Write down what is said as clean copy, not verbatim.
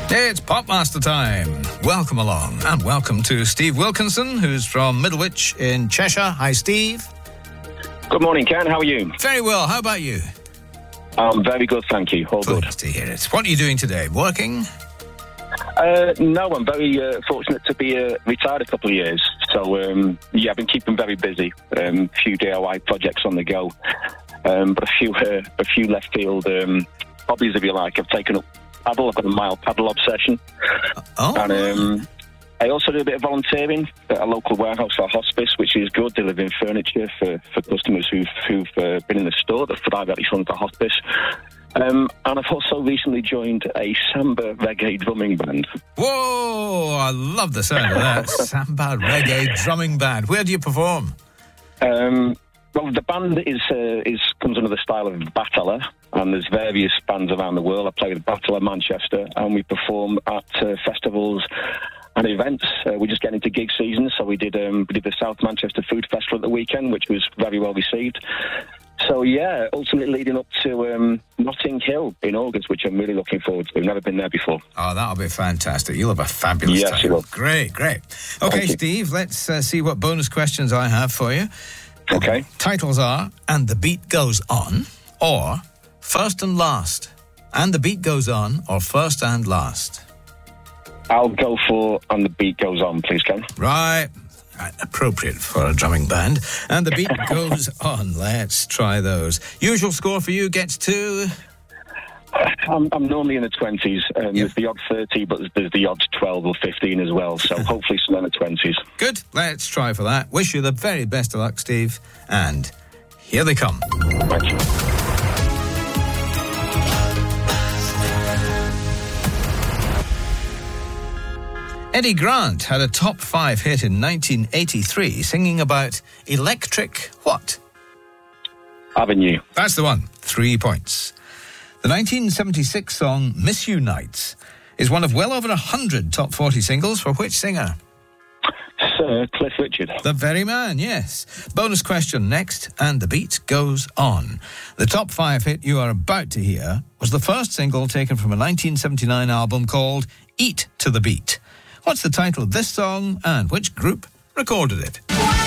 It's Popmaster time. Welcome along, and welcome to Steve Wilkinson, who's from Middlewich in Cheshire. Hi, Steve. Good morning, Ken. How are you? Very well. How about you? I'm very good, thank you. All good. Pleased to hear it. What are you doing today? Working? No, I'm very fortunate to be retired a couple of years. So, I've been keeping very busy. A few DIY projects on the go, but a few left field hobbies, if you like. I've taken up paddle. I've got a mild paddle obsession. And I also do a bit of volunteering at a local warehouse for hospice, which is good, delivering furniture for customers who've been in the store that directly from the hospice. And I've also recently joined a samba reggae drumming band. Whoa, I love the sound of that. Samba reggae drumming band. Where do you perform? Well, the band comes under the style of Battler, and there's various bands around the world. I play with Battler Manchester, and we perform at festivals and events. We're just getting into gig season, so we did the South Manchester Food Festival at the weekend, which was very well received. So, ultimately leading up to Notting Hill in August, which I'm really looking forward to. I've never been there before. Oh, that'll be fantastic. You'll have a fabulous time. Yes, you will. Great. Okay, Steve, let's see what bonus questions I have for you. Okay. Titles are And the Beat Goes On, or First and Last. And the Beat Goes On, or First and Last. I'll go for And the Beat Goes On, please, Ken. Right. Appropriate for a drumming band. And the beat goes on. Let's try those. Usual score for you gets to? I'm normally in the 20s. There's the odd 30, but there's the odd 12 or 15 as well. So hopefully some in the 20s. Good. Let's try for that. Wish you the very best of luck, Steve. And here they come. Thank you. Eddie Grant had a top 5 hit in 1983 singing about electric what? Avenue. That's the one. 3 points. The 1976 song Miss You Nights is one of well over 100 top 40 singles for which singer? Sir Cliff Richard. The very man, yes. Bonus question next, and the beat goes on. The top 5 hit you are about to hear was the first single taken from a 1979 album called Eat to the Beat. What's the title of this song and which group recorded it?